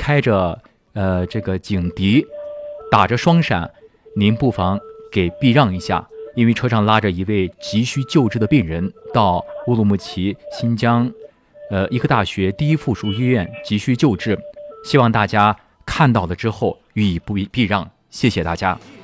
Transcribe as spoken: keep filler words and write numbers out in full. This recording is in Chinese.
开着呃这个警笛，打着双闪，您不妨给避让一下，因为车上拉着一位急需救治的病人到乌鲁木齐新疆呃医科大学第一附属医院急需救治，希望大家看到了之后予以不避让，谢谢大家。